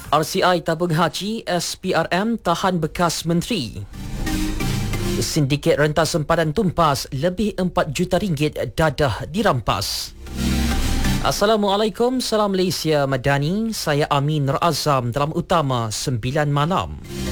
RCI tabung haji SPRM tahan bekas menteri. Sindiket rentas sempadan tumpas lebih 4 juta ringgit dadah dirampas. Assalamualaikum, salam Malaysia Madani. Saya Amin Razam dalam Utama 9 Malam.